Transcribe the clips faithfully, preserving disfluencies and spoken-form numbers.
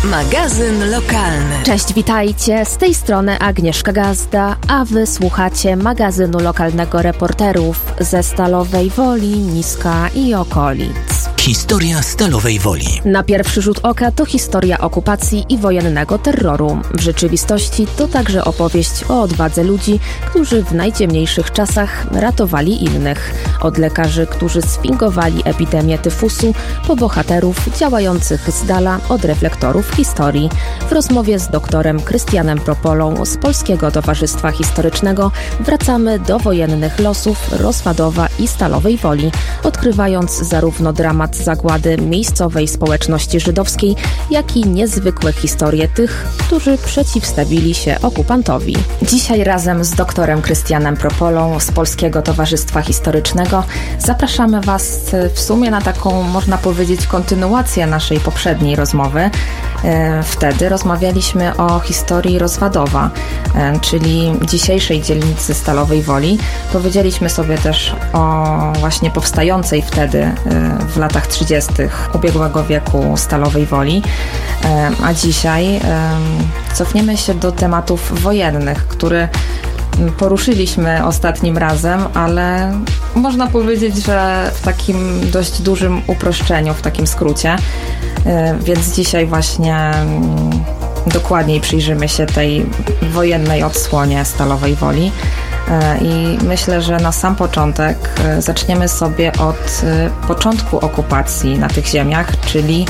Magazyn lokalny. Cześć, witajcie. Z tej strony Agnieszka Gazda, a wy słuchacie magazynu lokalnego reporterów ze Stalowej Woli, Niska i okolic. Historia Stalowej Woli. Na pierwszy rzut oka to historia okupacji i wojennego terroru. W rzeczywistości to także opowieść o odwadze ludzi, którzy w najciemniejszych czasach ratowali innych. Od lekarzy, którzy sfingowali epidemię tyfusu, po bohaterów działających z dala od reflektorów historii. W rozmowie z doktorem Krystianem Propolą z Polskiego Towarzystwa Historycznego wracamy do wojennych losów Rozwadowa i Stalowej Woli, odkrywając zarówno dramat zagłady miejscowej społeczności żydowskiej, jak i niezwykłe historie tych, którzy przeciwstawili się okupantowi. Dzisiaj razem z doktorem Krystianem Propolą z Polskiego Towarzystwa Historycznego zapraszamy Was w sumie na taką, można powiedzieć, kontynuację naszej poprzedniej rozmowy. Wtedy rozmawialiśmy o historii Rozwadowa, czyli dzisiejszej dzielnicy Stalowej Woli. Powiedzieliśmy sobie też o właśnie powstającej wtedy w latach trzydziestych ubiegłego wieku Stalowej Woli, a dzisiaj cofniemy się do tematów wojennych, które poruszyliśmy ostatnim razem, ale można powiedzieć, że w takim dość dużym uproszczeniu, w takim skrócie. Więc dzisiaj właśnie dokładniej przyjrzymy się tej wojennej odsłonie Stalowej Woli. I myślę, że na sam początek zaczniemy sobie od początku okupacji na tych ziemiach, czyli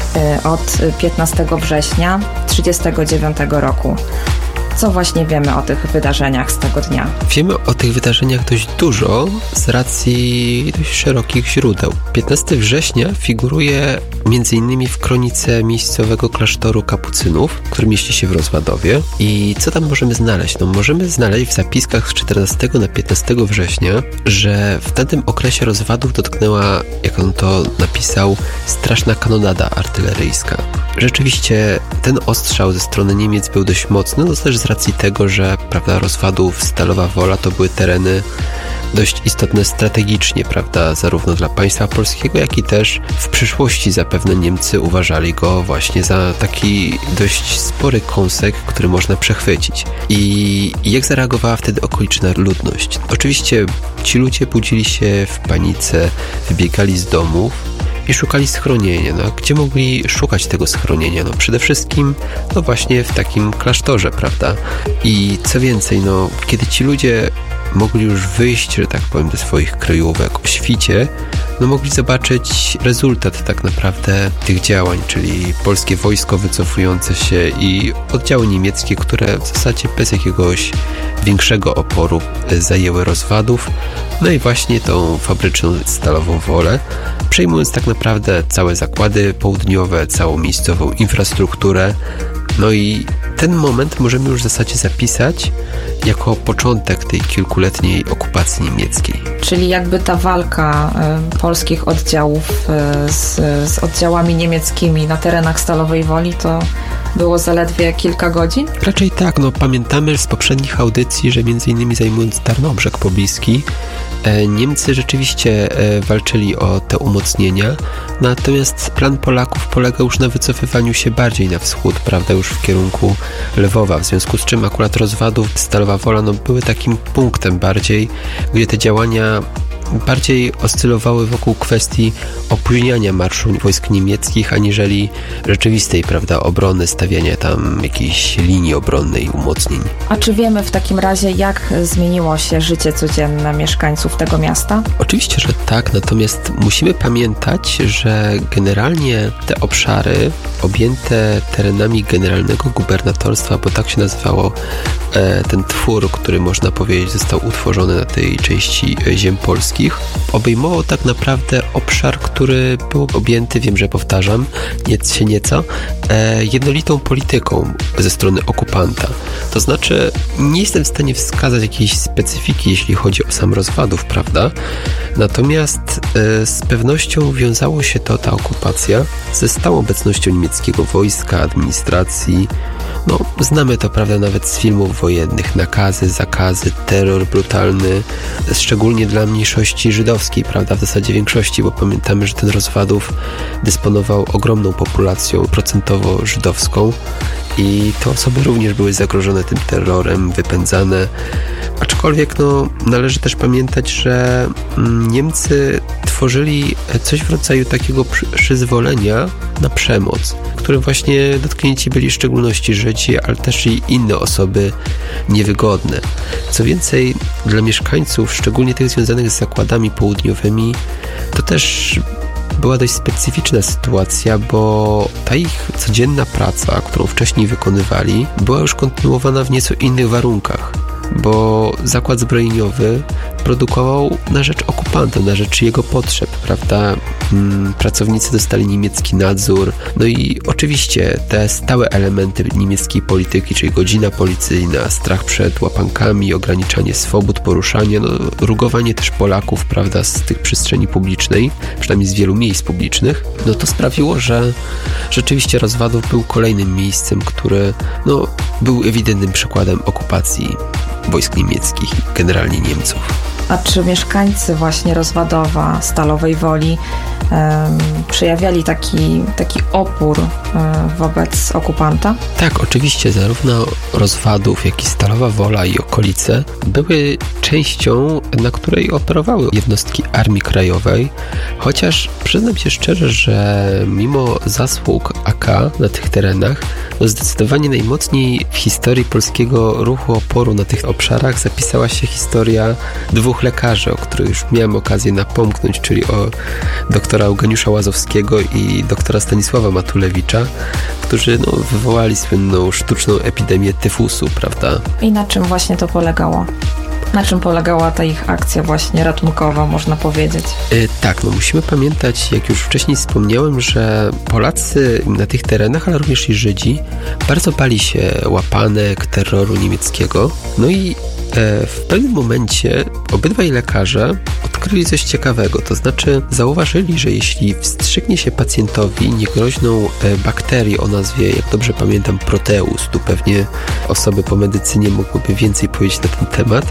od piętnastego września tysiąc dziewięćset trzydziestego dziewiątego roku. Co właśnie wiemy o tych wydarzeniach z tego dnia? Wiemy o tych wydarzeniach dość dużo z racji dość szerokich źródeł. piętnastego września figuruje między innymi w kronice miejscowego klasztoru kapucynów, który mieści się w Rozwadowie. I co tam możemy znaleźć? No, możemy znaleźć w zapiskach z czternastego na piętnastego września, że w tamtym okresie Rozwadów dotknęła, jak on to napisał, straszna kanonada artyleryjska. Rzeczywiście ten ostrzał ze strony Niemiec był dość mocny, no też z racji tego, że prawda, Rozwadów, Stalowa Wola to były tereny dość istotne strategicznie, prawda, zarówno dla państwa polskiego, jak i też w przyszłości zapewne Niemcy uważali go właśnie za taki dość spory kąsek, który można przechwycić. I jak zareagowała wtedy okoliczna ludność? Oczywiście ci ludzie budzili się w panice, wybiegali z domów i szukali schronienia. No, gdzie mogli szukać tego schronienia? No, przede wszystkim no właśnie w takim klasztorze, prawda? I co więcej, no, kiedy ci ludzie mogli już wyjść, że tak powiem, do swoich kryjówek o świcie, no mogli zobaczyć rezultat tak naprawdę tych działań, czyli polskie wojsko wycofujące się i oddziały niemieckie, które w zasadzie bez jakiegoś większego oporu zajęły Rozwadów, no i właśnie tą fabryczną Stalową Wolę, przejmując tak naprawdę całe zakłady południowe, całą miejscową infrastrukturę. No i ten moment możemy już w zasadzie zapisać jako początek tej kilkuletniej okupacji niemieckiej. Czyli jakby ta walka y, polskich oddziałów y, z, z oddziałami niemieckimi na terenach Stalowej Woli to było zaledwie kilka godzin? Raczej tak, no pamiętamy z poprzednich audycji, że między innymi zajmując Tarnobrzeg pobliski, e, Niemcy rzeczywiście e, walczyli o te umocnienia, natomiast plan Polaków polegał już na wycofywaniu się bardziej na wschód, prawda, już w kierunku Lwowa, w związku z czym akurat Rozwadów, Stalowa Wola no, były takim punktem bardziej, gdzie te działania bardziej oscylowały wokół kwestii opóźniania marszu wojsk niemieckich, aniżeli rzeczywistej, prawda, obrony, stawiania tam jakiejś linii obronnej i umocnień. A czy wiemy w takim razie, jak zmieniło się życie codzienne mieszkańców tego miasta? Oczywiście, że tak, natomiast musimy pamiętać, że generalnie te obszary objęte terenami generalnego gubernatorstwa, bo tak się nazywało e, ten twór, który można powiedzieć został utworzony na tej części ziem polskich, obejmował tak naprawdę obszar, który był objęty, wiem, że powtarzam, nieco się nieco, e, jednolitą polityką ze strony okupanta. To znaczy, nie jestem w stanie wskazać jakiejś specyfiki, jeśli chodzi o sam Rozwadów, prawda? Natomiast e, z pewnością wiązało się to, ta okupacja, ze stałą obecnością niemieckiego wojska, administracji, No, znamy to, prawda, nawet z filmów wojennych. Nakazy, zakazy, terror brutalny, szczególnie dla mniejszości żydowskiej, prawda, w zasadzie większości, bo pamiętamy, że ten Rozwadów dysponował ogromną populacją procentowo żydowską i te osoby również były zagrożone tym terrorem, wypędzane. Aczkolwiek no, należy też pamiętać, że Niemcy tworzyli coś w rodzaju takiego przyzwolenia na przemoc, którym właśnie dotknięci byli w szczególności Żydzi, ale też i inne osoby niewygodne. Co więcej, dla mieszkańców, szczególnie tych związanych z zakładami południowymi, to też była dość specyficzna sytuacja, bo ta ich codzienna praca, którą wcześniej wykonywali, była już kontynuowana w nieco innych warunkach, bo zakład zbrojeniowy produkował na rzecz okupanta, na rzecz jego potrzeb, prawda? Hmm, pracownicy dostali niemiecki nadzór, no i oczywiście te stałe elementy niemieckiej polityki, czyli godzina policyjna, strach przed łapankami, ograniczanie swobód poruszania, no, rugowanie też Polaków, prawda, z tych przestrzeni publicznej, przynajmniej z wielu miejsc publicznych, no to sprawiło, że rzeczywiście Rozwadów był kolejnym miejscem, które no, był ewidentnym przykładem okupacji wojsk niemieckich i generalnie Niemców. A czy mieszkańcy właśnie Rozwadowa, Stalowej Woli um, przejawiali taki, taki opór um, wobec okupanta? Tak, oczywiście zarówno Rozwadów, jak i Stalowa Wola i okolice były częścią, na której operowały jednostki Armii Krajowej, chociaż przyznam się szczerze, że mimo zasług A K na tych terenach, no zdecydowanie najmocniej w historii polskiego ruchu oporu na tych obszarach zapisała się historia dwóch lekarzy, o których już miałem okazję napomknąć, czyli o doktora Eugeniusza Łazowskiego i doktora Stanisława Matulewicza, którzy no, wywołali słynną sztuczną epidemię tyfusu, prawda? I na czym właśnie to polegało? Na czym polegała ta ich akcja właśnie ratunkowa, można powiedzieć? Yy, tak, no musimy pamiętać, jak już wcześniej wspomniałem, że Polacy na tych terenach, ale również i Żydzi, bardzo bali się łapanek, terroru niemieckiego. No i w pewnym momencie obydwaj lekarze odkryli coś ciekawego, to znaczy zauważyli, że jeśli wstrzyknie się pacjentowi niegroźną bakterię o nazwie, jak dobrze pamiętam, Proteus, tu pewnie osoby po medycynie mogłyby więcej powiedzieć na ten temat.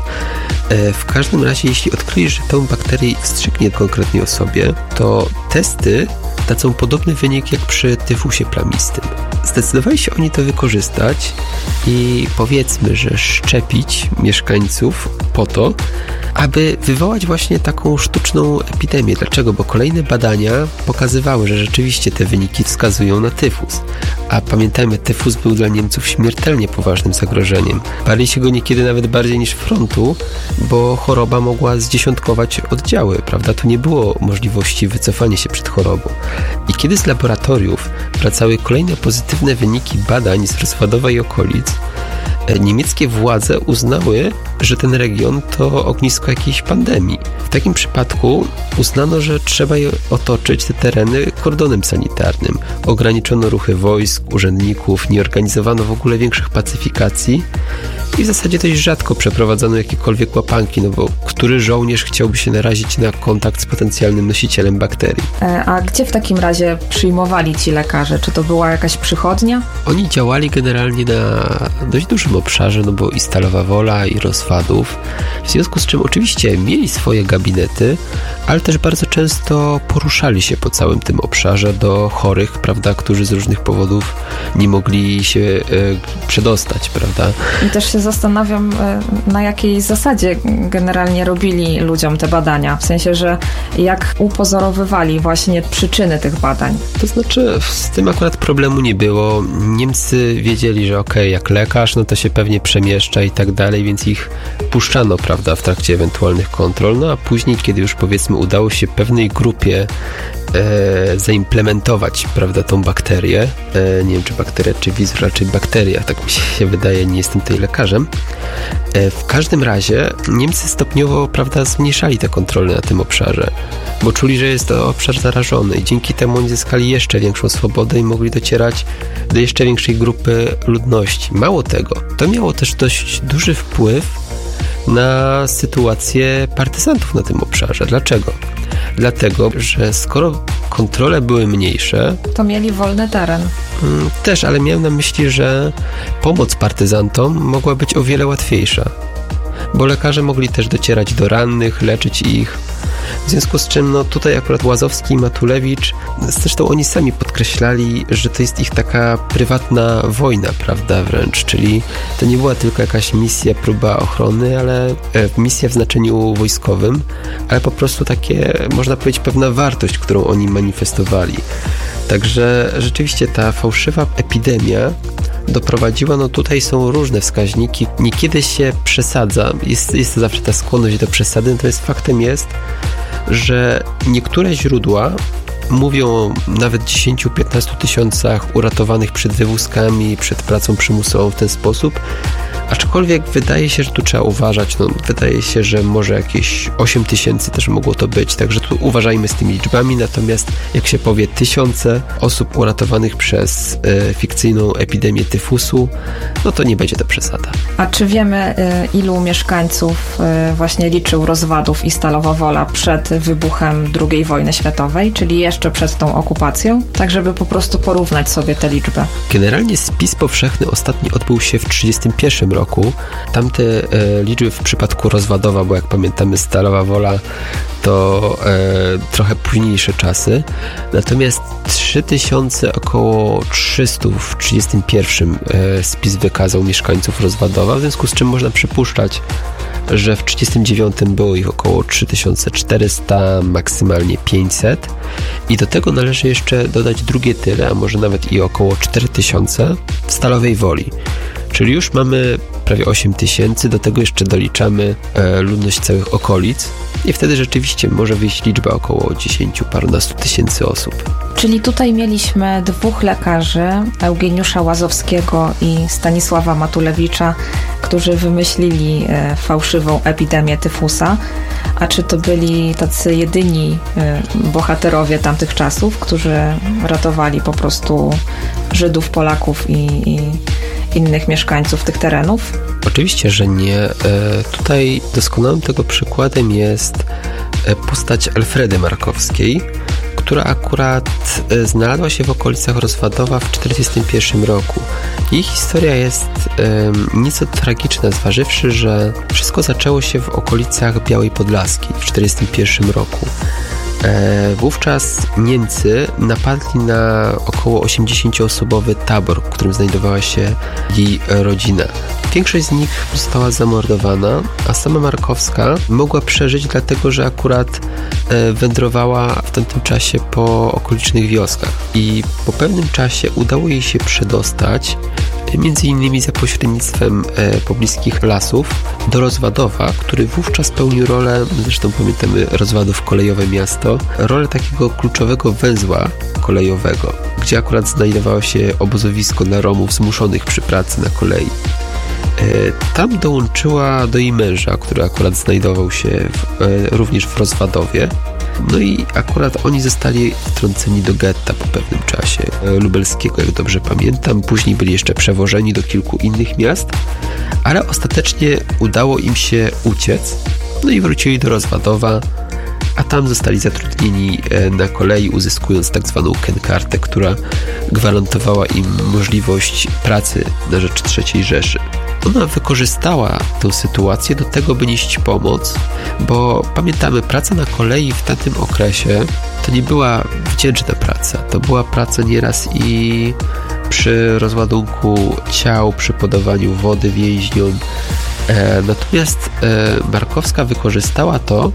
W każdym razie, jeśli odkryli, że tę bakterię wstrzyknie konkretnej osobie, to testy dadzą podobny wynik jak przy tyfusie plamistym. Zdecydowali się oni to wykorzystać i powiedzmy, że szczepić mieszkańców po to, aby wywołać właśnie taką sztuczną epidemię. Dlaczego? Bo kolejne badania pokazywały, że rzeczywiście te wyniki wskazują na tyfus. A pamiętajmy, tyfus był dla Niemców śmiertelnie poważnym zagrożeniem. Bali się go niekiedy nawet bardziej niż frontu, bo choroba mogła zdziesiątkować oddziały, prawda? Tu nie było możliwości wycofania się przed chorobą. I kiedy z laboratoriów wracały kolejne pozytywne wyniki badań z Rozwadowa i okolic, niemieckie władze uznały, że ten region to ognisko jakiejś pandemii. W takim przypadku uznano, że trzeba je otoczyć, te tereny, kordonem sanitarnym. Ograniczono ruchy wojsk, urzędników, nie organizowano w ogóle większych pacyfikacji i w zasadzie dość rzadko przeprowadzano jakiekolwiek łapanki, no bo który żołnierz chciałby się narazić na kontakt z potencjalnym nosicielem bakterii? A gdzie w takim razie przyjmowali ci lekarze? Czy to była jakaś przychodnia? Oni działali generalnie na dość dużym obszarze, no bo i Stalowa Wola, i Rozwadów, w związku z czym oczywiście mieli swoje gabinety, ale też bardzo często poruszali się po całym tym obszarze do chorych, prawda, którzy z różnych powodów nie mogli się e, przedostać, prawda. I też się zastanawiam, na jakiej zasadzie generalnie robili ludziom te badania, w sensie, że jak upozorowywali właśnie przyczyny tych badań. To znaczy, z tym akurat problemu nie było. Niemcy wiedzieli, że okej, okay, jak lekarz, no to się pewnie przemieszcza i tak dalej, więc ich puszczano, prawda, w trakcie ewentualnych kontrol, no a później, kiedy już powiedzmy udało się pewnej grupie e, zaimplementować, prawda, tą bakterię, e, nie wiem czy bakteria, czy wirus, raczej bakteria, tak mi się wydaje, nie jestem tutaj lekarzem. E, w każdym razie Niemcy stopniowo, prawda, zmniejszali te kontrole na tym obszarze, bo czuli, że jest to obszar zarażony i dzięki temu oni zyskali jeszcze większą swobodę i mogli docierać do jeszcze większej grupy ludności. Mało tego, to miało też dość duży wpływ na sytuację partyzantów na tym obszarze. Dlaczego? Dlatego, że skoro kontrole były mniejsze, to mieli wolny teren. Też, ale miałem na myśli, że pomoc partyzantom mogła być o wiele łatwiejsza, bo lekarze mogli też docierać do rannych, leczyć ich. W związku z czym no tutaj akurat Łazowski i Matulewicz, zresztą oni sami podkreślali, że to jest ich taka prywatna wojna, prawda, wręcz, czyli to nie była tylko jakaś misja, próba ochrony, ale e, misja w znaczeniu wojskowym, ale po prostu takie, można powiedzieć, pewna wartość, którą oni manifestowali. Także rzeczywiście ta fałszywa epidemia doprowadziła, no tutaj są różne wskaźniki, niekiedy się przesadza, jest, jest to zawsze ta skłonność do przesady, natomiast faktem jest, że niektóre źródła mówią o nawet dziesięć do piętnastu tysiącach uratowanych przed wywózkami, przed pracą przymusową w ten sposób, aczkolwiek wydaje się, że tu trzeba uważać, no wydaje się, że może jakieś osiem tysięcy też mogło to być, także tu uważajmy z tymi liczbami, natomiast jak się powie tysiące osób uratowanych przez e, fikcyjną epidemię tyfusu, no to nie będzie to przesada. A czy wiemy, ilu mieszkańców właśnie liczył Rozwadów i Stalowa Wola przed wybuchem drugiej wojny światowej, czyli jeszcze przed tą okupacją, tak żeby po prostu porównać sobie tę liczbę? Generalnie spis powszechny ostatni odbył się w tysiąc dziewięćset trzydziestym pierwszym roku. Tamte e, liczby w przypadku Rozwadowa, bo jak pamiętamy Stalowa Wola to e, trochę późniejsze czasy. Natomiast trzy tysiące około trzysta w tysiąc dziewięćset trzydziestym pierwszym e, spis wykazał mieszkańców Rozwadowa, w związku z czym można przypuszczać, że w tysiąc dziewięćset trzydziestym dziewiątym było ich około trzy tysiące czterysta, maksymalnie pięćset i do tego należy jeszcze dodać drugie tyle, a może nawet i około cztery tysiące w Stalowej Woli. Czyli już mamy prawie osiem tysięcy, do tego jeszcze doliczamy e, ludność całych okolic i wtedy rzeczywiście może wyjść liczba około dziesięciu, parunastu tysięcy osób. Czyli tutaj mieliśmy dwóch lekarzy, Eugeniusza Łazowskiego i Stanisława Matulewicza, którzy wymyślili e, fałszywą epidemię tyfusa. A czy to byli tacy jedyni e, bohaterowie tamtych czasów, którzy ratowali po prostu Żydów, Polaków i, i innych mieszkańców tych terenów? Oczywiście, że nie. E, tutaj doskonałym tego przykładem jest postać Elfredy Markowskiej, która akurat znalazła się w okolicach Rozwadowa w tysiąc dziewięćset czterdziestym pierwszym roku. Jej historia jest um, nieco tragiczna, zważywszy, że wszystko zaczęło się w okolicach Białej Podlaskiej w tysiąc dziewięćset czterdziestym pierwszym roku. E, wówczas Niemcy napadli na około osiemdziesięcioosobowy tabor, w którym znajdowała się jej rodzina. Większość z nich została zamordowana, a sama Markowska mogła przeżyć, dlatego że akurat e, wędrowała w tamtym czasie po okolicznych wioskach i po pewnym czasie udało jej się przedostać, między innymi za pośrednictwem e, pobliskich lasów, do Rozwadowa, który wówczas pełnił rolę, zresztą pamiętamy Rozwadów, kolejowe miasto, rolę takiego kluczowego węzła kolejowego, gdzie akurat znajdowało się obozowisko dla Romów zmuszonych przy pracy na kolei. E, tam dołączyła do jej męża, który akurat znajdował się w, e, również w Rozwadowie. No i akurat oni zostali wtrąceni do getta po pewnym czasie lubelskiego, jak dobrze pamiętam. Później byli jeszcze przewożeni do kilku innych miast, ale ostatecznie udało im się uciec. No i wrócili do Rozwadowa, a tam zostali zatrudnieni na kolei, uzyskując tak zwaną kenkartę, która gwarantowała im możliwość pracy na rzecz trzeciej Rzeszy. Ona wykorzystała tę sytuację do tego, by nieść pomoc, bo pamiętamy, praca na kolei w tamtym okresie to nie była wdzięczna praca. To była praca nieraz i przy rozładunku ciał, przy podawaniu wody więźniom. E, natomiast e, Markowska wykorzystała to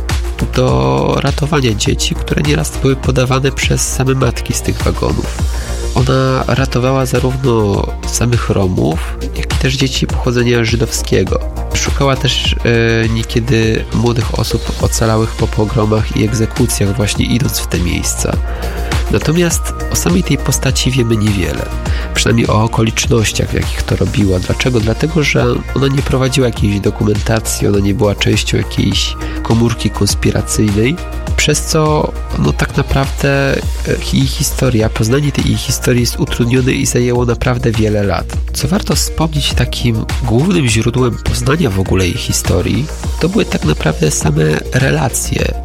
do ratowania dzieci, które nieraz były podawane przez same matki z tych wagonów. Ona ratowała zarówno samych Romów, jak i też dzieci pochodzenia żydowskiego. Szukała też e, niekiedy młodych osób ocalałych po pogromach i egzekucjach, właśnie idąc w te miejsca. Natomiast o samej tej postaci wiemy niewiele. Przynajmniej o okolicznościach, w jakich to robiła. Dlaczego? Dlatego, że ona nie prowadziła jakiejś dokumentacji, ona nie była częścią jakiejś komórki konspiracyjnej, przez co no tak naprawdę jej historia, poznanie tej jej historii jest utrudnione i zajęło naprawdę wiele lat. Co warto wspomnieć, takim głównym źródłem poznania w ogóle jej historii to były tak naprawdę same relacje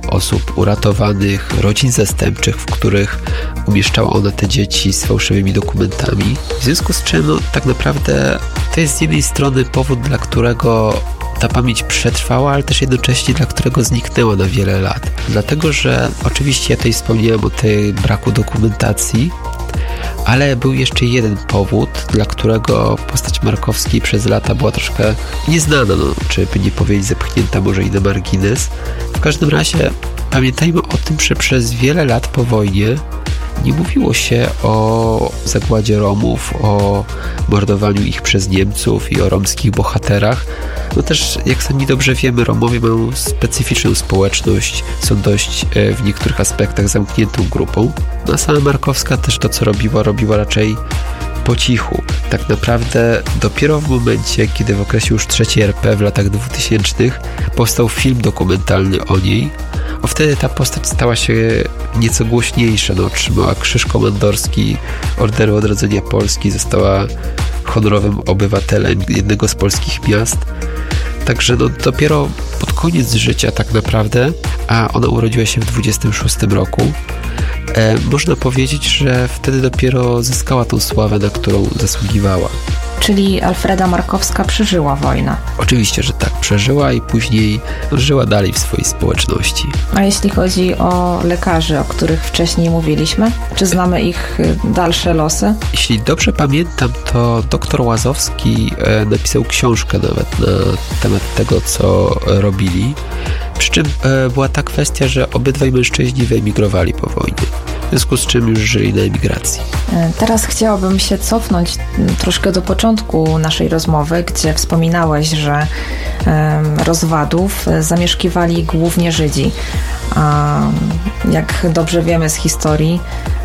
osób uratowanych, rodzin zastępczych, w których umieszczała ona te dzieci z fałszywymi dokumentami. W związku z czym no, tak naprawdę to jest z jednej strony powód, dla którego ta pamięć przetrwała, ale też jednocześnie dla którego zniknęła na wiele lat. Dlatego, że oczywiście ja tutaj wspomniałem o tej braku dokumentacji, ale był jeszcze jeden powód, dla którego postać Markowskiej przez lata była troszkę nieznana, no, czy by nie powiedzieć zepchnięta może i na margines. W każdym razie pamiętajmy o tym, że przez wiele lat po wojnie nie mówiło się o zagładzie Romów, o mordowaniu ich przez Niemców i o romskich bohaterach. No też, jak sami dobrze wiemy, Romowie mają specyficzną społeczność, są dość e, w niektórych aspektach zamkniętą grupą. No a sama Markowska też to, co robiła, robiła raczej po cichu. Tak naprawdę dopiero w momencie, kiedy w okresie już trzeciej R P w latach dwutysięcznych powstał film dokumentalny o niej, a wtedy ta postać stała się nieco głośniejsza. No, otrzymała Krzyż Komandorski Orderu Odrodzenia Polski, została honorowym obywatelem jednego z polskich miast. Także no, dopiero pod koniec życia tak naprawdę, a ona urodziła się w dwudziestym szóstym roku, e, można powiedzieć, że wtedy dopiero zyskała tą sławę, na którą zasługiwała. Czyli Alfreda Markowska przeżyła wojnę. Oczywiście, że tak. Przeżyła i później no, żyła dalej w swojej społeczności. A jeśli chodzi o lekarzy, o których wcześniej mówiliśmy, czy znamy ich dalsze losy? Jeśli dobrze pamiętam, to doktor Łazowski e, napisał książkę nawet na temat tego, co robili. Przy czym e, była ta kwestia, że obydwaj mężczyźni wyemigrowali po wojnie. W związku z czym już żyli na emigracji. Teraz chciałabym się cofnąć troszkę do początku naszej rozmowy, gdzie wspominałeś, że rozwadów zamieszkiwali głównie Żydzi. A jak dobrze wiemy z historii,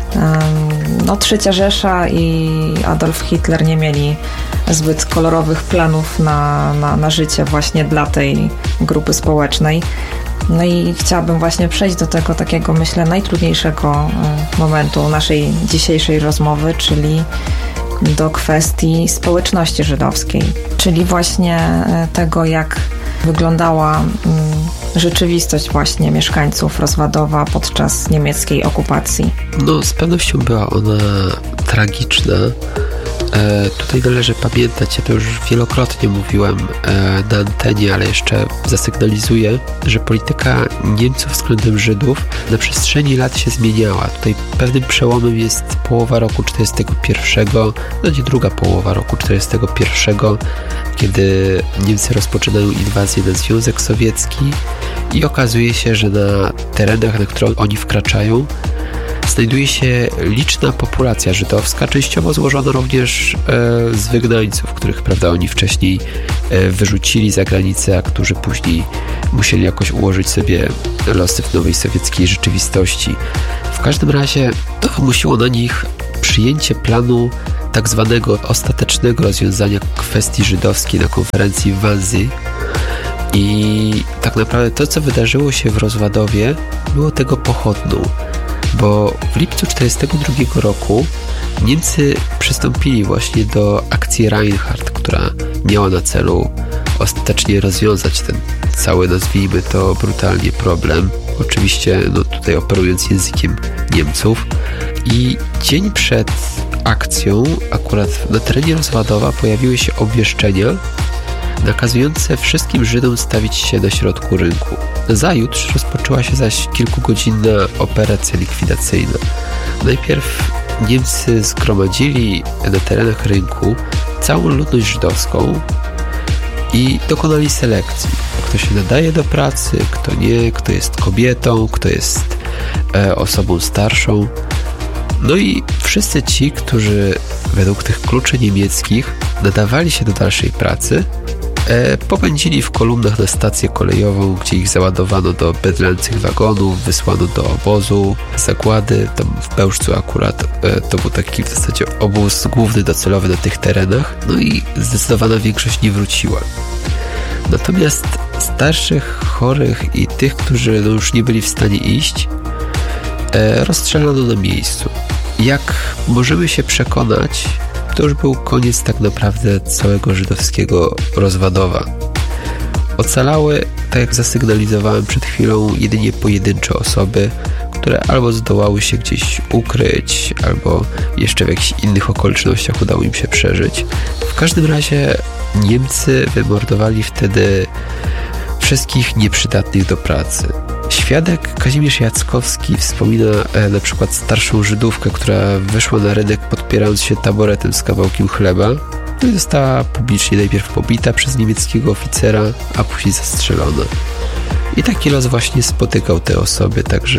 no, Trzecia Rzesza i Adolf Hitler nie mieli zbyt kolorowych planów na, na, na życie właśnie dla tej grupy społecznej. No i chciałabym właśnie przejść do tego takiego, myślę, najtrudniejszego momentu naszej dzisiejszej rozmowy, czyli do kwestii społeczności żydowskiej, czyli właśnie tego, jak wyglądała rzeczywistość właśnie mieszkańców Rozwadowa podczas niemieckiej okupacji. No, z pewnością była ona tragiczna. E, tutaj należy pamiętać, ja to już wielokrotnie mówiłem e, na antenie, ale jeszcze zasygnalizuję, że polityka Niemców względem Żydów na przestrzeni lat się zmieniała. Tutaj pewnym przełomem jest połowa roku czterdziestego pierwszego, no nie druga połowa roku czterdziestego pierwszego, kiedy Niemcy rozpoczynają inwazję na Związek Sowiecki i okazuje się, że na terenach, na które oni wkraczają, znajduje się liczna populacja żydowska, częściowo złożona również e, z wygnańców, których, prawda, oni wcześniej e, wyrzucili za granicę, a którzy później musieli jakoś ułożyć sobie losy w nowej sowieckiej rzeczywistości. W każdym razie to wymusiło na nich przyjęcie planu tak zwanego ostatecznego rozwiązania kwestii żydowskiej na konferencji w Wannsee. I tak naprawdę to, co wydarzyło się w Rozwadowie, było tego pochodną. Bo w lipcu czterdziestego drugiego roku Niemcy przystąpili właśnie do akcji Reinhardt, która miała na celu ostatecznie rozwiązać ten cały, nazwijmy to brutalnie, problem. Oczywiście no, tutaj operując językiem Niemców. I dzień przed akcją, akurat na terenie Rozwadowa, pojawiły się obwieszczenia nakazujące wszystkim Żydom stawić się na środku rynku. Zajutrz rozpoczęła się zaś kilkugodzinna operacja likwidacyjna. Najpierw Niemcy zgromadzili na terenach rynku całą ludność żydowską i dokonali selekcji. Kto się nadaje do pracy, kto nie, kto jest kobietą, kto jest e, osobą starszą. No i wszyscy ci, którzy według tych kluczy niemieckich nadawali się do dalszej pracy, e, popędzili w kolumnach na stację kolejową, gdzie ich załadowano do bydlęcych wagonów, wysłano do obozu, zagłady. Tam w Bełżcu akurat e, to był taki w zasadzie obóz główny docelowy na tych terenach. No i zdecydowana większość nie wróciła. Natomiast starszych, chorych i tych, którzy no, już nie byli w stanie iść, e, rozstrzelano na miejscu. Jak możemy się przekonać, to już był koniec tak naprawdę całego żydowskiego Rozwadowa. Ocalały tak jak zasygnalizowałem przed chwilą, jedynie pojedyncze osoby, które albo zdołały się gdzieś ukryć, albo jeszcze w jakichś innych okolicznościach udało im się przeżyć. W każdym razie Niemcy wymordowali wtedy wszystkich nieprzydatnych do pracy. Świadek Kazimierz Jackowski wspomina e, na przykład starszą Żydówkę, która wyszła na rynek podpierając się taboretem z kawałkiem chleba, no i została publicznie najpierw pobita przez niemieckiego oficera, a później zastrzelona. I taki los właśnie spotykał te osoby, także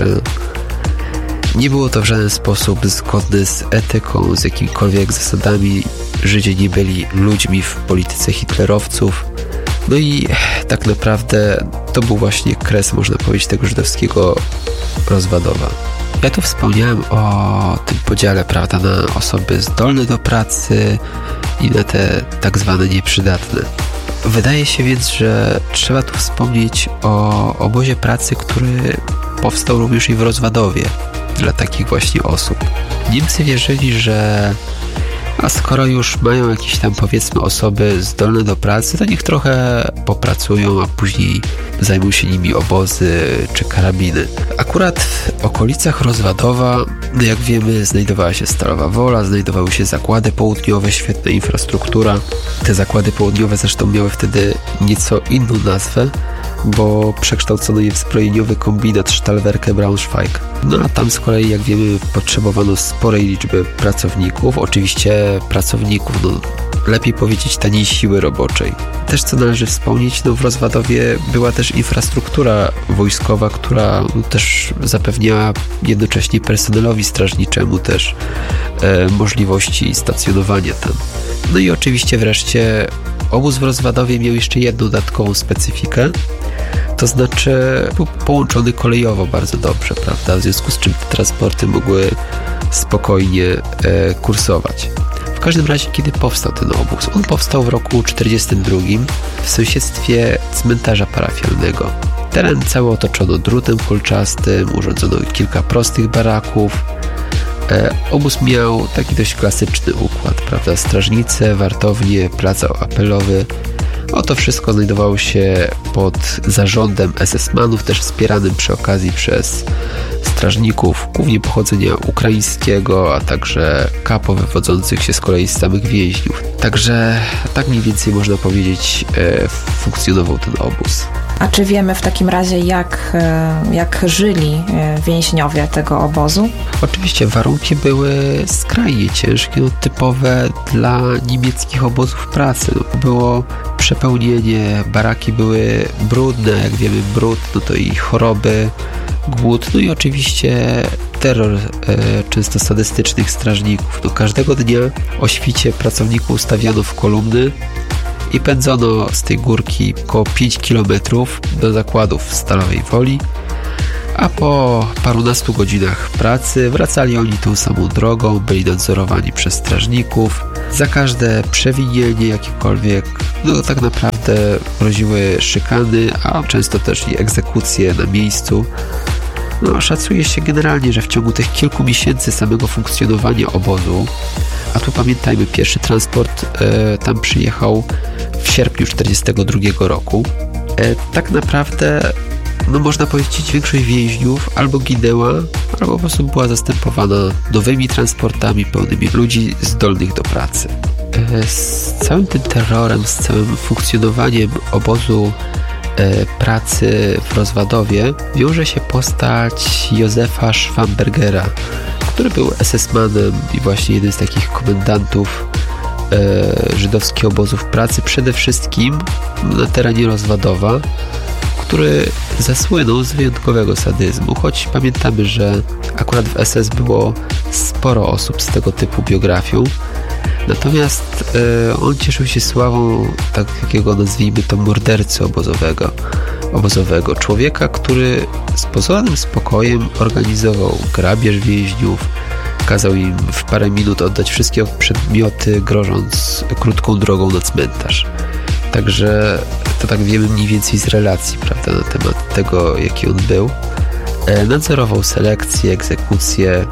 nie było to w żaden sposób zgodne z etyką, z jakimikolwiek zasadami. Żydzi nie byli ludźmi w polityce hitlerowców. No i tak naprawdę to był właśnie kres, można powiedzieć, tego żydowskiego Rozwadowa. Ja tu wspomniałem o tym podziale, prawda, na osoby zdolne do pracy i na te tak zwane nieprzydatne. Wydaje się więc, że trzeba tu wspomnieć o obozie pracy, który powstał również i w Rozwadowie dla takich właśnie osób. Niemcy wierzyli, że a skoro już mają jakieś tam, powiedzmy, osoby zdolne do pracy, to niech trochę popracują, a później zajmą się nimi obozy czy karabiny. Akurat w okolicach Rozwadowa, no jak wiemy, znajdowała się Stalowa Wola, znajdowały się zakłady południowe, świetna infrastruktura. Te zakłady południowe zresztą miały wtedy nieco inną nazwę, bo przekształcono je w zbrojeniowy kombinat Stahlwerke Braunschweig. No a tam z kolei, jak wiemy, potrzebowano sporej liczby pracowników, oczywiście pracowników, no lepiej powiedzieć taniej siły roboczej. Też co należy wspomnieć, no w Rozwadowie była też infrastruktura wojskowa, która no, też zapewniała jednocześnie personelowi strażniczemu też e, możliwości stacjonowania tam. No i oczywiście wreszcie obóz w Rozwadowie miał jeszcze jedną dodatkową specyfikę, to znaczy był połączony kolejowo bardzo dobrze, prawda, w związku z czym te transporty mogły spokojnie e, kursować. W każdym razie, kiedy powstał ten obóz? On powstał w roku czterdziestym drugim w sąsiedztwie cmentarza parafialnego. Teren cały otoczono drutem kolczastym, urządzono kilka prostych baraków. E, obóz miał taki dość klasyczny układ, prawda? Strażnice, wartownie, plac apelowy. Oto wszystko znajdowało się pod zarządem esesmanów, też wspieranym przy okazji przez strażników, głównie pochodzenia ukraińskiego, a także kapo wywodzących się z kolei z samych więźniów. Także tak mniej więcej można powiedzieć e, funkcjonował ten obóz. A czy wiemy w takim razie, jak, jak żyli więźniowie tego obozu? Oczywiście warunki były skrajnie ciężkie, no, typowe dla niemieckich obozów pracy. No, było przepełnienie, baraki były brudne, jak wiemy, brud, no to i choroby, głód, no i oczywiście terror e, często sadystycznych strażników. No, każdego dnia o świcie pracowników ustawiano w kolumny i pędzono z tej górki około pięć kilometrów do zakładów w Stalowej Woli, a po parunastu godzinach pracy wracali oni tą samą drogą, byli nadzorowani przez strażników. Za każde przewinienie jakiekolwiek, no tak naprawdę groziły szykany, a często też i egzekucje na miejscu. No, szacuje się generalnie, że w ciągu tych kilku miesięcy samego funkcjonowania obozu, a tu pamiętajmy, pierwszy transport e, tam przyjechał w sierpniu czterdziestego drugiego roku, e, tak naprawdę, no można powiedzieć, większość więźniów albo ginęła, albo po prostu była zastępowana nowymi transportami pełnymi ludzi zdolnych do pracy. E, z całym tym terrorem, z całym funkcjonowaniem obozu e, pracy w Rozwadowie wiąże się postać Józefa Schwambergera, który był esesmanem i właśnie jeden z takich komendantów e, żydowskich obozów pracy, przede wszystkim na terenie Rozwadowa, który zasłynął z wyjątkowego sadyzmu, choć pamiętamy, że akurat w S S było sporo osób z tego typu biografią. Natomiast e, on cieszył się sławą takiego, nazwijmy to, mordercy obozowego. obozowego. Człowieka, który z pozornym spokojem organizował grabież więźniów, kazał im w parę minut oddać wszystkie przedmioty, grożąc krótką drogą na cmentarz. Także to tak wiemy mniej więcej z relacji, prawda, na temat tego, jaki on był. E, nadzorował selekcję, egzekucję,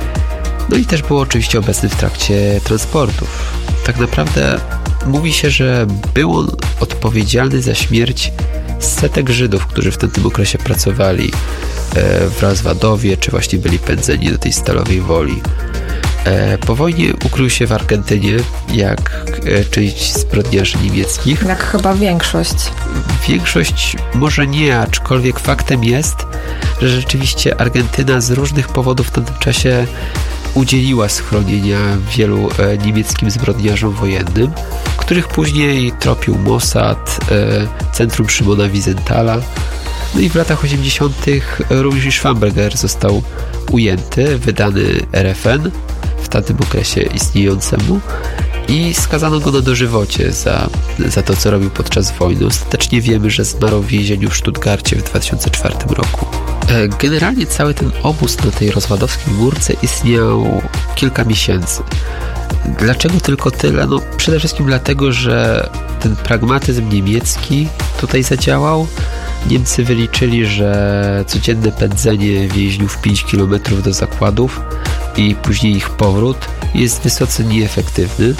no i też był oczywiście obecny w trakcie transportów. Tak naprawdę mówi się, że był on odpowiedzialny za śmierć setek Żydów, którzy w tamtym okresie pracowali w Rozwadowie, czy właśnie byli pędzeni do tej Stalowej Woli. Po wojnie ukrył się w Argentynie, jak część zbrodniarzy niemieckich. Jak chyba większość. Większość może nie, aczkolwiek faktem jest, że rzeczywiście Argentyna z różnych powodów w tamtym czasie udzieliła schronienia wielu e, niemieckim zbrodniarzom wojennym, których później tropił Mossad, e, Centrum Szymona Wiesenthala. No i w latach osiemdziesiątych również Schwamberger został ujęty, wydany R F N, w tamtym okresie istniejącemu, i skazano go na dożywocie za, za to, co robił podczas wojny. Ostatecznie wiemy, że zmarł w więzieniu w Stuttgarcie w dwa tysiące czwartym roku. Generalnie cały ten obóz na tej rozwadowskiej górce istniał kilka miesięcy. Dlaczego tylko tyle? No przede wszystkim dlatego, że ten pragmatyzm niemiecki tutaj zadziałał. Niemcy wyliczyli, że codzienne pędzenie więźniów pięć kilometrów do zakładów i później ich powrót jest wysoce nieefektywny.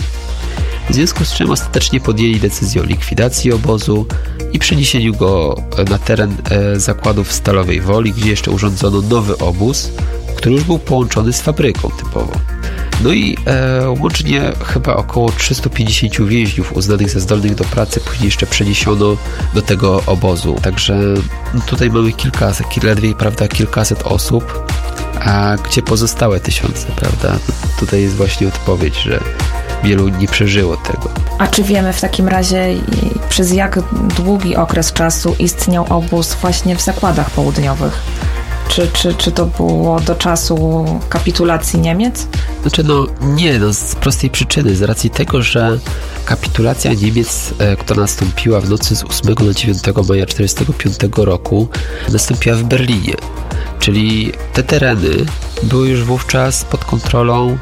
W związku z czym ostatecznie podjęli decyzję o likwidacji obozu i przeniesieniu go na teren e, zakładów w Stalowej Woli, gdzie jeszcze urządzono nowy obóz, który już był połączony z fabryką typowo. No i e, łącznie chyba około trzystu pięćdziesięciu więźniów uznanych za zdolnych do pracy później jeszcze przeniesiono do tego obozu. Także no, tutaj mamy kilkaset, ledwie, prawda, kilkaset osób, a gdzie pozostałe tysiące, prawda? Tutaj jest właśnie odpowiedź, że wielu nie przeżyło tego. A czy wiemy w takim razie, przez jak długi okres czasu istniał obóz właśnie w zakładach południowych? Czy, czy, czy to było do czasu kapitulacji Niemiec? Znaczy no nie, no z prostej przyczyny, z racji tego, że kapitulacja Niemiec, e, która nastąpiła w nocy z ósmego na dziewiątego maja tysiąc dziewięćset czterdziestego piątego roku, nastąpiła w Berlinie. Czyli te tereny były już wówczas pod kontrolą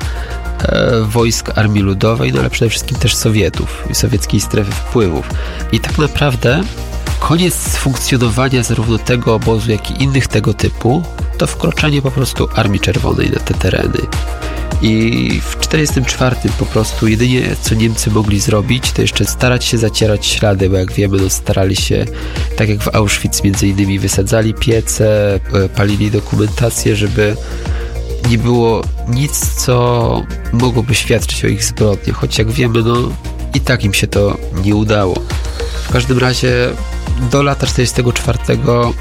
e, wojsk Armii Ludowej, no ale przede wszystkim też Sowietów i sowieckiej strefy wpływów. I tak naprawdę koniec funkcjonowania zarówno tego obozu, jak i innych tego typu to wkroczenie po prostu Armii Czerwonej na te tereny. I w tysiąc dziewięćset czterdziestym czwartym po prostu jedynie co Niemcy mogli zrobić, to jeszcze starać się zacierać ślady, bo jak wiemy, no starali się, tak jak w Auschwitz między innymi, wysadzali piece, palili dokumentację, żeby nie było nic, co mogłoby świadczyć o ich zbrodniach, choć jak wiemy, no i tak im się to nie udało. W każdym razie do lata czterdziestego czwartego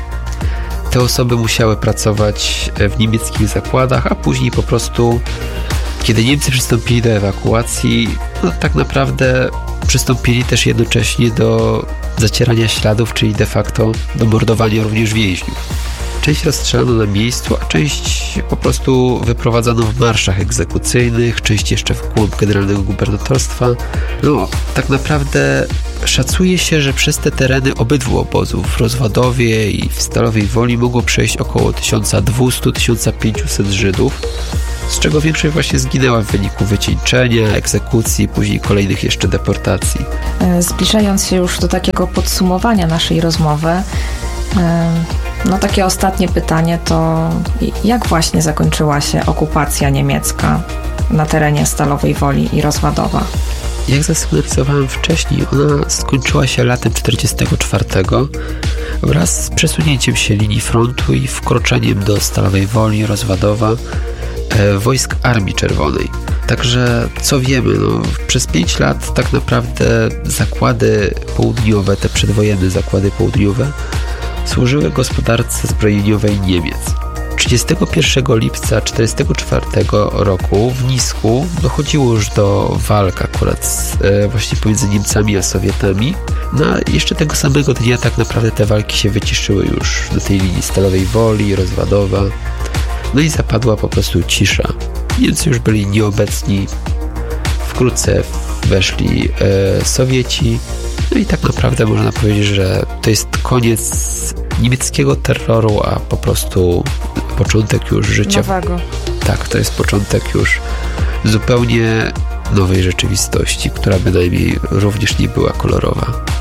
te osoby musiały pracować w niemieckich zakładach, a później po prostu, kiedy Niemcy przystąpili do ewakuacji, no tak naprawdę przystąpili też jednocześnie do zacierania śladów, czyli de facto do mordowania również więźniów. Część rozstrzelano na miejscu, a część po prostu wyprowadzono w marszach egzekucyjnych, część jeszcze w głąb generalnego gubernatorstwa. No, tak naprawdę szacuje się, że przez te tereny obydwu obozów, w Rozwadowie i w Stalowej Woli, mogło przejść około tysiąc dwieście do tysiąc pięćset Żydów, z czego większość właśnie zginęła w wyniku wycieńczenia, egzekucji, później kolejnych jeszcze deportacji. Zbliżając się już do takiego podsumowania naszej rozmowy, no takie ostatnie pytanie to jak właśnie zakończyła się okupacja niemiecka na terenie Stalowej Woli i Rozwadowa? Jak zasygnalizowałem wcześniej, ona skończyła się latem tysiąc dziewięćset czterdziestego czwartego wraz z przesunięciem się linii frontu i wkroczeniem do Stalowej Woli, Rozwadowa e, wojsk Armii Czerwonej. Także co wiemy, no, przez pięć lat tak naprawdę zakłady południowe, te przedwojenne zakłady południowe, służyły gospodarce zbrojeniowej Niemiec. trzydziestego pierwszego lipca tysiąc dziewięćset czterdziestego czwartego roku w Nisku dochodziło już do walk akurat z, e, właśnie pomiędzy Niemcami a Sowietami. No a jeszcze tego samego dnia tak naprawdę te walki się wyciszyły już na tej linii Stalowej Woli, Rozwadowa. No i zapadła po prostu cisza. Niemcy już byli nieobecni. Wkrótce weszli e, Sowieci. No i tak naprawdę można powiedzieć, że to jest koniec niemieckiego terroru, a po prostu początek już życia. Nowego. Tak, to jest początek już zupełnie nowej rzeczywistości, która bynajmniej również nie była kolorowa.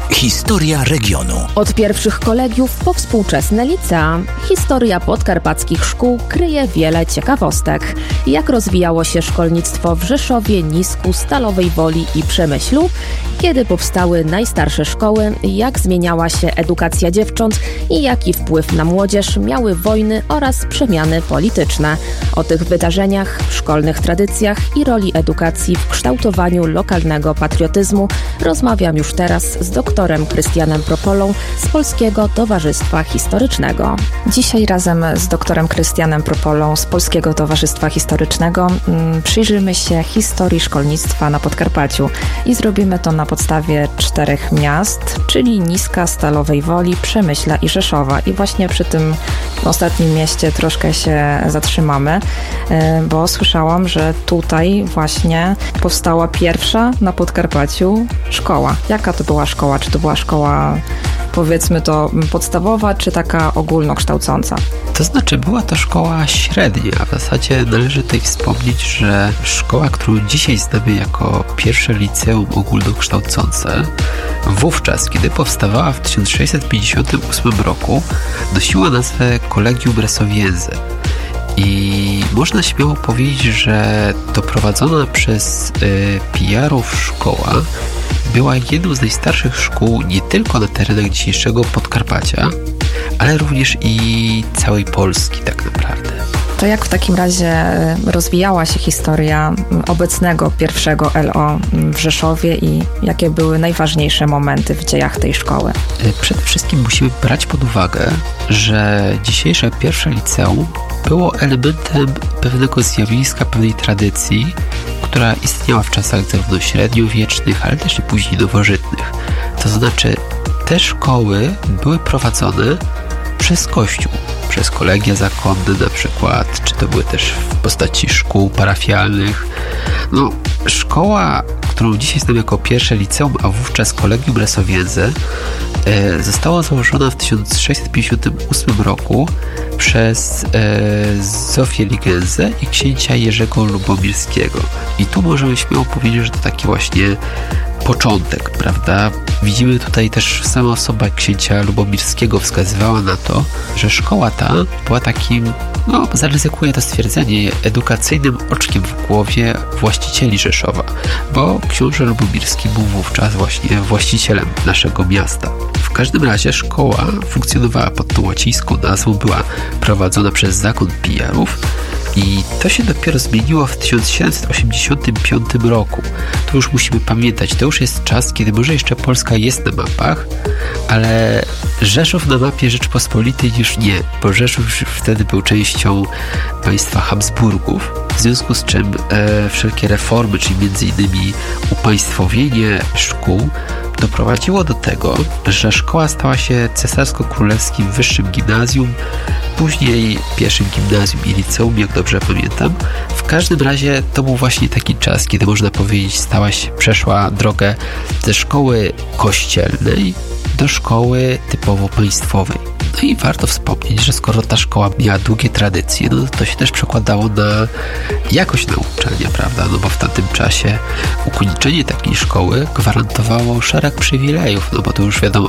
Historia regionu. Od pierwszych kolegiów po współczesne licea, historia podkarpackich szkół kryje wiele ciekawostek. Jak rozwijało się szkolnictwo w Rzeszowie, Nisku, Stalowej Woli i Przemyślu, kiedy powstały najstarsze szkoły, jak zmieniała się edukacja dziewcząt i jaki wpływ na młodzież miały wojny oraz przemiany polityczne. O tych wydarzeniach, szkolnych tradycjach i roli edukacji w kształtowaniu lokalnego patriotyzmu rozmawiam już teraz z doktorem Krystianem Propolą z Polskiego Towarzystwa Historycznego. Dzisiaj razem z doktorem Krystianem Propolą z Polskiego Towarzystwa Historycznego mm, przyjrzymy się historii szkolnictwa na Podkarpaciu i zrobimy to na podstawie czterech miast, czyli Niska, Stalowej Woli, Przemyśla i Rzeszowa. I właśnie przy tym ostatnim mieście troszkę się zatrzymamy, bo słyszałam, że tutaj właśnie powstała pierwsza na Podkarpaciu szkoła. Jaka to była szkoła? Czy to była szkoła, powiedzmy to, podstawowa, czy taka ogólnokształcąca? To znaczy, była to szkoła średnia. W zasadzie należy tutaj wspomnieć, że szkoła, którą dzisiaj znamy jako pierwsze liceum ogólnokształcące, wówczas, kiedy powstawała w tysiąc sześćset pięćdziesiątym ósmym roku, nosiła nazwę Collegium Resowiense. I można śmiało powiedzieć, że to prowadzona przez y, P R-ów szkoła była jedną z najstarszych szkół nie tylko na terenach dzisiejszego Podkarpacia, ale również i całej Polski tak naprawdę. To jak w takim razie rozwijała się historia obecnego pierwszego L O w Rzeszowie i jakie były najważniejsze momenty w dziejach tej szkoły? Przede wszystkim musimy brać pod uwagę, że dzisiejsze pierwsze liceum było elementem pewnego zjawiska, pewnej tradycji, która istniała w czasach zarówno średniowiecznych, ale też i później nowożytnych. To znaczy, te szkoły były prowadzone przez Kościół, przez kolegia zakonne na przykład, czy to były też w postaci szkół parafialnych. No, szkoła, którą dzisiaj znamy jako pierwsze liceum, a wówczas Collegium Resowiense, e, została założona w tysiąc sześćset pięćdziesiątym ósmym roku przez e, Zofię Ligensę i księcia Jerzego Lubomirskiego. I tu możemy śmiało powiedzieć, że to taki właśnie początek, prawda? Widzimy tutaj też sama osoba księcia Lubomirskiego wskazywała na to, że szkoła ta była takim, no zaryzykuję to stwierdzenie, edukacyjnym oczkiem w głowie właścicieli Rzeszowa, bo książę Lubomirski był wówczas właśnie właścicielem naszego miasta. W każdym razie szkoła funkcjonowała pod tą łacińską nazwą, była prowadzona przez zakon P R-ów i to się dopiero zmieniło w tysiąc siedemset osiemdziesiątym piątym roku. Tu już musimy pamiętać, to już jest czas, kiedy może jeszcze Polska jest na mapach, ale Rzeszów na mapie Rzeczpospolitej już nie, bo Rzeszów już wtedy był częścią państwa Habsburgów, w związku z czym e, wszelkie reformy, czyli między innymi upaństwowienie szkół, doprowadziło do tego, że szkoła stała się cesarsko-królewskim wyższym gimnazjum, później pierwszym gimnazjum i liceum, jak dobrze pamiętam. W każdym razie to był właśnie taki czas, kiedy można powiedzieć stała się, przeszła drogę ze szkoły kościelnej do szkoły typowo państwowej. No i warto wspomnieć, że skoro ta szkoła miała długie tradycje, no to się też przekładało na jakość nauczania, prawda? No bo w tamtym czasie ukończenie takiej szkoły gwarantowało szereg przywilejów, no bo to już wiadomo,